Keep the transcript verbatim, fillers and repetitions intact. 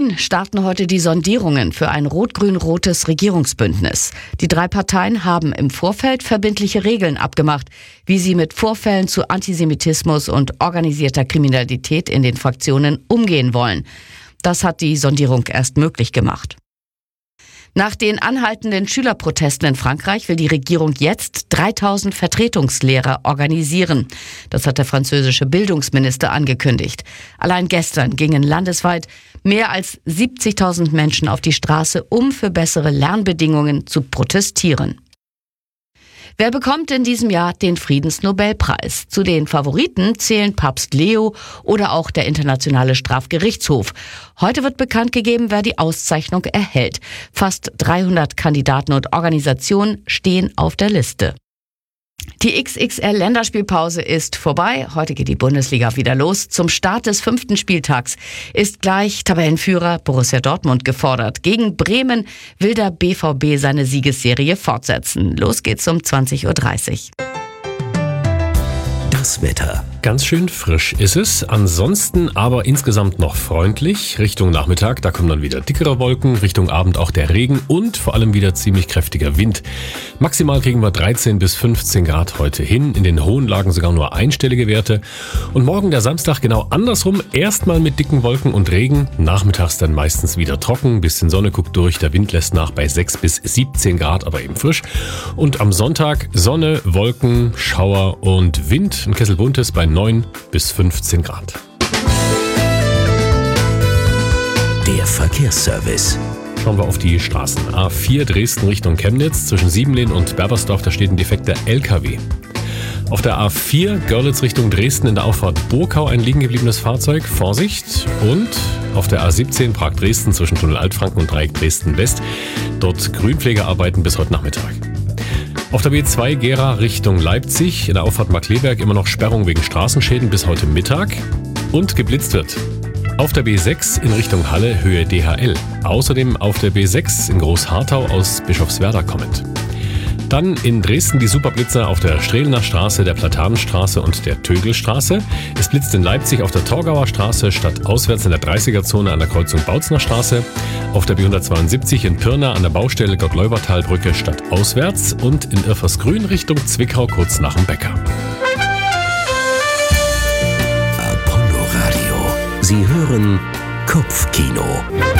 Berlin starten heute die Sondierungen für ein rot-grün-rotes Regierungsbündnis. Die drei Parteien haben im Vorfeld verbindliche Regeln abgemacht, wie sie mit Vorfällen zu Antisemitismus und organisierter Kriminalität in den Fraktionen umgehen wollen. Das hat die Sondierung erst möglich gemacht. Nach den anhaltenden Schülerprotesten in Frankreich will die Regierung jetzt dreitausend Vertretungslehrer organisieren. Das hat der französische Bildungsminister angekündigt. Allein gestern gingen landesweit mehr als siebzigtausend Menschen auf die Straße, um für bessere Lernbedingungen zu protestieren. Wer bekommt in diesem Jahr den Friedensnobelpreis? Zu den Favoriten zählen Papst Leo oder auch der Internationale Strafgerichtshof. Heute wird bekannt gegeben, wer die Auszeichnung erhält. Fast dreihundert Kandidaten und Organisationen stehen auf der Liste. Die X X L-Länderspielpause ist vorbei. Heute geht die Bundesliga wieder los. Zum Start des fünften Spieltags ist gleich Tabellenführer Borussia Dortmund gefordert. Gegen Bremen will der B V B seine Siegesserie fortsetzen. Los geht's um zwanzig Uhr dreißig. Das Wetter. Ganz schön frisch ist es, ansonsten aber insgesamt noch freundlich. Richtung Nachmittag, da kommen dann wieder dickere Wolken, Richtung Abend auch der Regen und vor allem wieder ziemlich kräftiger Wind. Maximal kriegen wir dreizehn bis fünfzehn Grad heute hin, in den hohen Lagen sogar nur einstellige Werte. Und morgen der Samstag genau andersrum, erstmal mit dicken Wolken und Regen, nachmittags dann meistens wieder trocken, bisschen Sonne guckt durch, der Wind lässt nach bei sechs bis siebzehn Grad, aber eben frisch. Und am Sonntag Sonne, Wolken, Schauer und Wind, ein Kessel Buntes bei neun bis fünfzehn Grad. Der Verkehrsservice. Schauen wir auf die Straßen. A vier Dresden Richtung Chemnitz, zwischen Siebenlehn und Berbersdorf, da steht ein defekter L K W. Auf der A vier Görlitz Richtung Dresden in der Auffahrt Burkau ein liegen gebliebenes Fahrzeug, Vorsicht. Und auf der A siebzehn Prag-Dresden zwischen Tunnel Altfranken und Dreieck Dresden-West, dort Grünpflegearbeiten bis heute Nachmittag. Auf der B zwei Gera Richtung Leipzig, in der Auffahrt Markleberg immer noch Sperrung wegen Straßenschäden bis heute Mittag und geblitzt wird. Auf der B sechs in Richtung Halle Höhe D H L. Außerdem auf der B sechs in Großharthau aus Bischofswerda kommend. Dann in Dresden die Superblitzer auf der Strehlener Straße, der Platanenstraße und der Tögelstraße. Es blitzt in Leipzig auf der Torgauer Straße statt auswärts in der dreißiger-Zone an der Kreuzung Bautzner Straße. Auf der B hundertzweiundsiebzig in Pirna an der Baustelle Gott-Leubertal-Brücke statt auswärts und in Irfersgrün Richtung Zwickau kurz nach dem Bäcker. Apollo Radio. Sie hören Kopfkino.